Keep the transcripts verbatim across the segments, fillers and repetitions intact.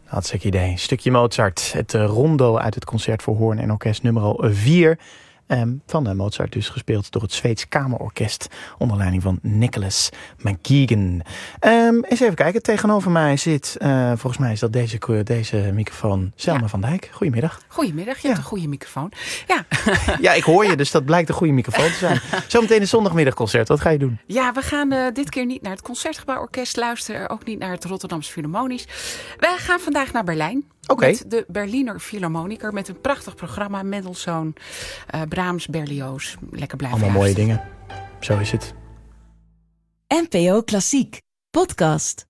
Hartstikke idee. Stukje Mozart. Het uh, rondo uit het concert voor hoorn en orkest nummer vier. Um, van uh, Mozart dus gespeeld door het Zweeds Kamerorkest. Onder leiding van Nicholas McKeegan. Um, eens even kijken. Tegenover mij zit, uh, volgens mij is dat deze, deze microfoon, Selma ja. van Dijk. Goedemiddag. Goedemiddag, je ja. hebt een goede microfoon. Ja. ja, ik hoor je, dus dat blijkt een goede microfoon te zijn. Zometeen een zondagmiddagconcert. Wat ga je doen? Ja, we gaan uh, dit keer niet naar het Concertgebouworkest luisteren. Ook niet naar het Rotterdamse Philharmonisch. Wij gaan vandaag naar Berlijn. Okay. Met de Berliner Philharmoniker. Met een prachtig programma. Mendelssohn, uh, Brahms, Berlioz. Lekker blijven Allemaal luisteren. mooie dingen. Zo is het. N P O Klassiek. Podcast.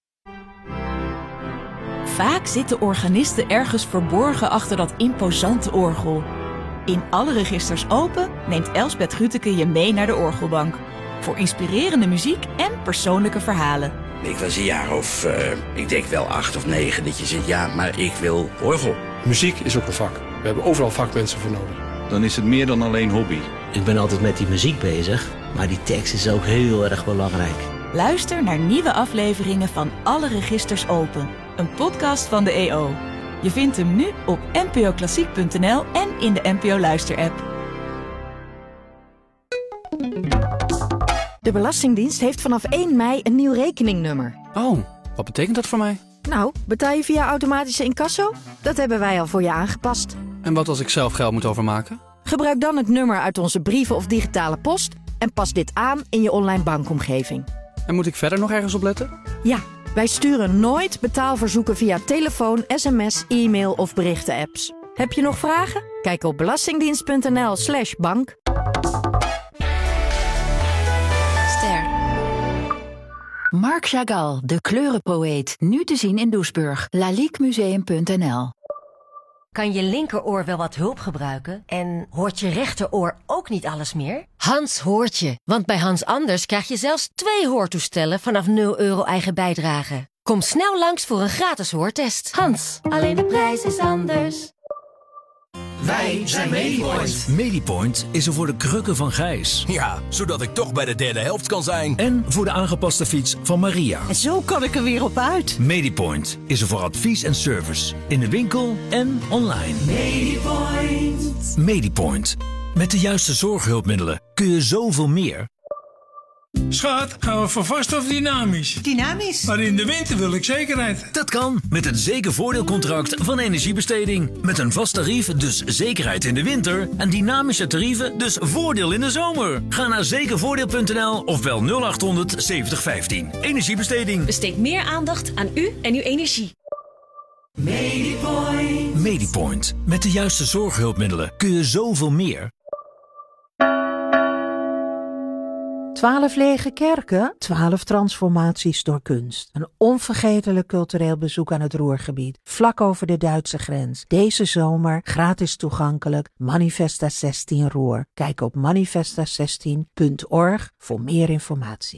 Vaak zitten organisten ergens verborgen achter dat imposante orgel. In Alle Registers Open neemt Elsbeth Grütke je mee naar de orgelbank. Voor inspirerende muziek en persoonlijke verhalen. Ik was een jaar of, uh, ik denk wel acht of negen, dat je zegt, ja, maar ik wil orgel. Muziek is ook een vak. We hebben overal vakmensen voor nodig. Dan is het meer dan alleen hobby. Ik ben altijd met die muziek bezig, maar die tekst is ook heel erg belangrijk. Luister naar nieuwe afleveringen van Alle Registers Open. Een podcast van de E O. Je vindt hem nu op n p o klassiek punt n l en in de N P O Luister-app. De Belastingdienst heeft vanaf één mei een nieuw rekeningnummer. Oh, wat betekent dat voor mij? Nou, betaal je via automatische incasso? Dat hebben wij al voor je aangepast. En wat als ik zelf geld moet overmaken? Gebruik dan het nummer uit onze brieven of digitale post en pas dit aan in je online bankomgeving. En moet ik verder nog ergens op letten? Ja, wij sturen nooit betaalverzoeken via telefoon, sms, e-mail of berichten-apps. Heb je nog vragen? Kijk op belastingdienst punt n l slash bank. Marc Chagall, de kleurenpoëet. Nu te zien in Doesburg. laliquemuseum punt n l. Kan je linkeroor wel wat hulp gebruiken? En hoort je rechteroor ook niet alles meer? Hans hoort je. Want bij Hans Anders krijg je zelfs twee hoortoestellen vanaf nul euro eigen bijdrage. Kom snel langs voor een gratis hoortest. Hans, alleen de prijs is anders. Wij zijn Medipoint. Medipoint is er voor de krukken van Gijs. Ja, zodat ik toch bij de derde helft kan zijn. En voor de aangepaste fiets van Maria. En zo kan ik er weer op uit. Medipoint is er voor advies en service. In de winkel en online. Medipoint. Medipoint. Met de juiste zorghulpmiddelen kun je zoveel meer. Schat, gaan we voor vast of dynamisch? Dynamisch. Maar in de winter wil ik zekerheid. Dat kan met het zekervoordeelcontract van Energiebesteding. Met een vast tarief, dus zekerheid in de winter. En dynamische tarieven, dus voordeel in de zomer. Ga naar zekervoordeel punt n l of bel nul acht honderd zeventig vijftien. Energiebesteding. Besteed meer aandacht aan u en uw energie. Medipoint. Medipoint. Met de juiste zorghulpmiddelen kun je zoveel meer. Twaalf lege kerken, twaalf transformaties door kunst. Een onvergetelijk cultureel bezoek aan het Ruhrgebied, vlak over de Duitse grens. Deze zomer gratis toegankelijk, Manifesta zestien Ruhr. Kijk op manifesta zestien punt org voor meer informatie.